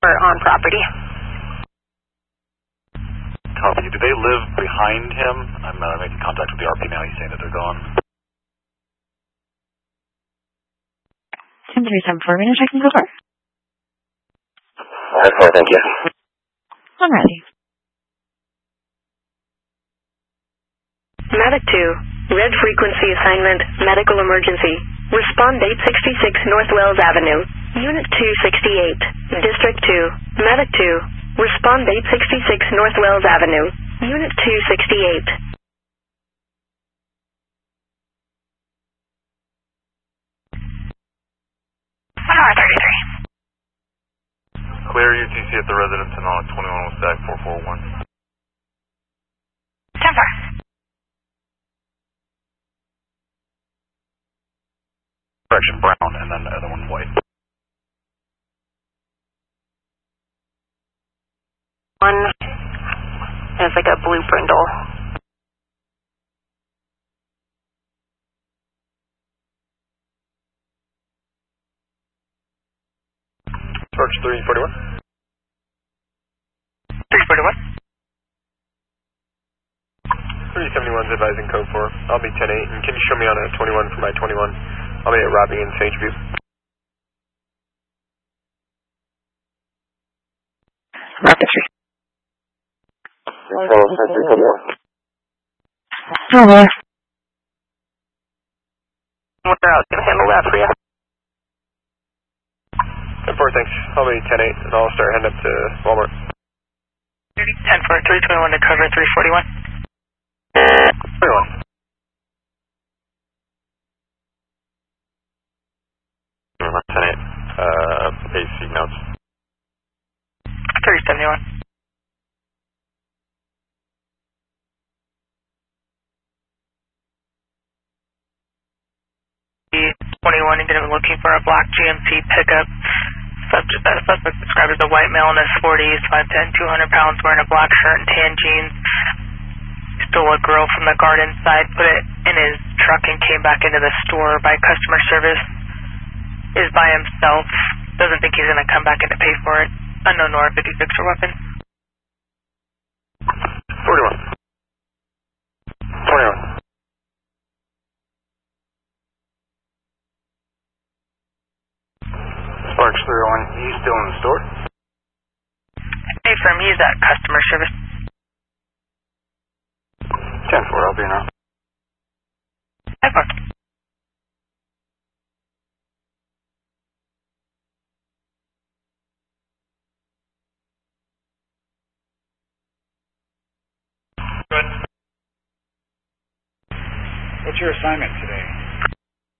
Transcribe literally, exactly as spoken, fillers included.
or on property. Copy. Do they live behind him? I'm uh, making contact with the R P now. He's saying that they're gone. ten three seven four, Reno checking so far. That's all, thank you. I'm ready. Medic two, red frequency assignment, medical emergency. Respond eight sixty-six North Wells Avenue, Unit two sixty-eight, District two. Medic two, respond eight sixty-six North Wells Avenue, Unit two sixty-eight. one R thirty-three. Clear U T C at the residence and on twenty-one with stack four four one. ten four. Correction, brown, and then the other one white. One is like a blue brindle. Approach three forty-one. three forty-one. three seventy-one's advising code four. I'll be ten eight, and can you show me on a twenty-one for my twenty-one? I'll be at Robbie in Sageview. Rapid three. Oh, three forty-one. Oh, boy. We're out. Gonna handle that for you. ten four, thanks. I'll be ten eight, and I'll start heading up to Walmart. ten four, three twenty-one to cover three forty-one. twenty-one. ten eight. Uh, A C notes. three seventy-one. twenty-one, you're going to be looking for a black G M C pickup. Subject, uh, suspect described as a white male in his forties, five ten, two hundred pounds, wearing a black shirt and tan jeans. Stole a grill from the garden side, put it in his truck, and came back into the store by customer service. Is by himself. Doesn't think he's going to come back in to pay for it. Unknown Nora fifty-six for weapon. forty-one. twenty-one. Sparks three oh one. He's still in the store? Hey, firm, he's at customer service. ten four, I'll be now. ten four. What's your assignment today?